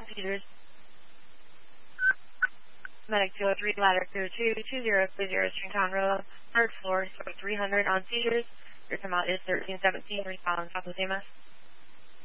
seizures. Medic 203, ladder 22030, Stringtown Road, 3rd floor, 300 on seizures. Your time out is 1317. Respond, South Lima.